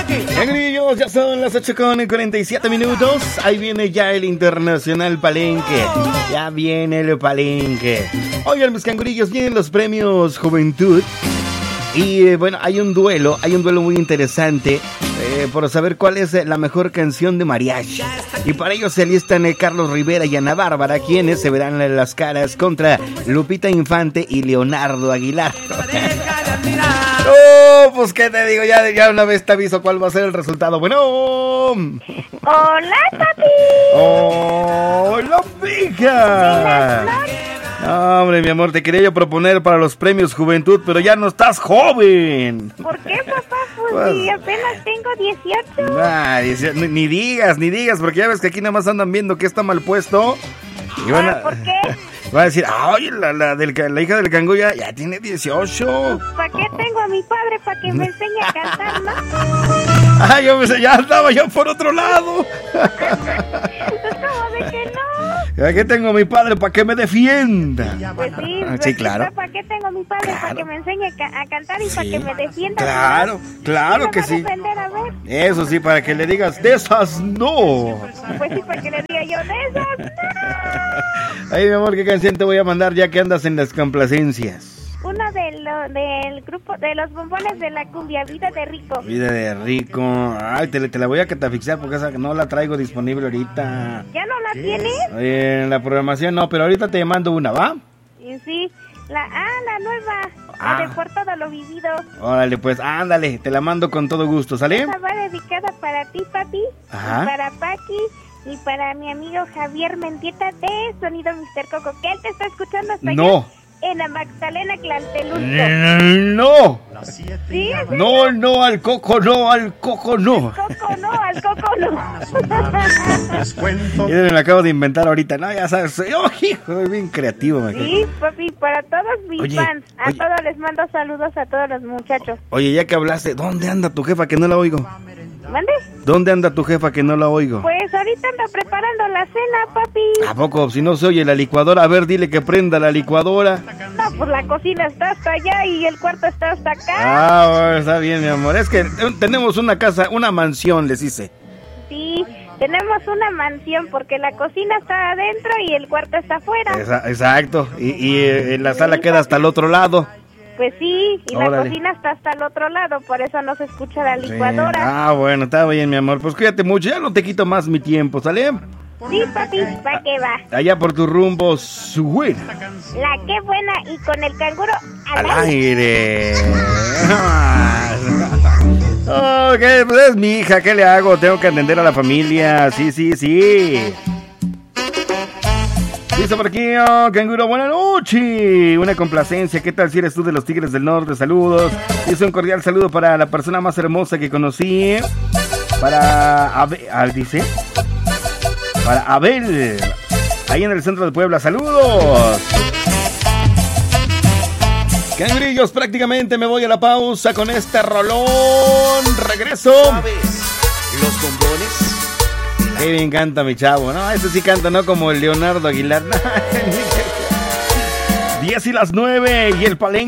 Grillos, ya son las 8:47. Ahí viene ya el Internacional Palenque. Ya viene el Palenque. Oigan, mis cangurillos, vienen los premios Juventud. Y bueno, hay un duelo muy interesante por saber cuál es la mejor canción de mariachi. Y para ello se alistan Carlos Rivera y Ana Bárbara, quienes se verán las caras contra Lupita Infante y Leonardo Aguilar. Oh, pues qué te digo, ya una vez te aviso cuál va a ser el resultado. Bueno. Hola, papi. Hola, mija. No, hombre, mi amor, te quería yo proponer para los premios Juventud, pero ya no estás joven. ¿Por qué, papá? Pues si apenas tengo 18. Ay, ni digas, porque ya ves que aquí nada más andan viendo que está mal puesto. Y ¿Por qué? Va a decir, ay, la hija del canguro ya tiene 18. ¿Para qué tengo a mi padre? Para que me enseñe a cantar, ¿no? Ay, ya estaba yo por otro lado. ¿Cómo de que no? Aquí tengo a mi padre para que me defienda. Pues sí, sí, claro. ¿Para qué tengo a mi padre? Claro. Para que me enseñe a cantar y para que me defienda. Claro que sí. Defender, a ver? Eso sí, para que le digas, de esas no. Pues sí, para que le diga yo, de esas no. Ay, mi amor, ¿qué canción te voy a mandar ya que andas en las complacencias? Una del grupo de los bombones de la cumbia, Vida de Rico. Vida de Rico. Ay, te la voy a catafixar porque esa no la traigo disponible ahorita. ¿Ya no la tienes? En la programación no, pero ahorita te mando una, ¿va? Sí, la nueva, la de Por Todo Lo Vivido. Órale, pues, ándale, te la mando con todo gusto, ¿sale? Esa va dedicada para ti, papi. Ajá. Y para Paqui. Y para mi amigo Javier Mendieta de Sonido Mr. Coco, que él te está escuchando hasta allá en la Magdalena Clantelulco. No. ¿Sí? No, al coco no. Al coco no. Yo me la acabo de inventar ahorita, no, ya sabes, hijo, es bien creativo. Sí, papi, para todos mis fans, todos les mando saludos a todos los muchachos. Oye, ya que hablaste, ¿dónde anda tu jefa que no la oigo? ¿Mande? ¿Dónde anda tu jefa que no la oigo? Pues ahorita ando preparando la cena, papi. ¿A poco? Si no se oye la licuadora, a ver, dile que prenda la licuadora. No, pues la cocina está hasta allá y el cuarto está hasta acá. Bueno, está bien, mi amor. Es que tenemos una casa, una mansión, les hice. Sí, tenemos una mansión porque la cocina está adentro y el cuarto está afuera. Exacto, y la sala queda hasta el otro lado. Pues sí, y la cocina está hasta el otro lado, por eso no se escucha la licuadora. Sí. Bueno, está bien, mi amor. Pues cuídate mucho, ya no te quito más mi tiempo, ¿sale? Sí, papi, ¿pa' qué va? Allá por tu rumbo, suena. La qué buena y con el canguro al aire. Ok, pues es mi hija, ¿qué le hago? Tengo que atender a la familia, sí. Dice por aquí, canguro, buenas noches. Una complacencia, ¿qué tal si eres tú de los Tigres del Norte? Saludos. Dice un cordial saludo para la persona más hermosa que conocí. Para Abel, ahí en el centro de Puebla. Saludos. Cangurillos, prácticamente me voy a la pausa con este rolón. Regreso. ¿Sabes? Los bombones. Sí, me encanta mi chavo, ¿no? Ese sí canta, ¿no? Como el Leonardo Aguilar. 10:09 y el Palenque.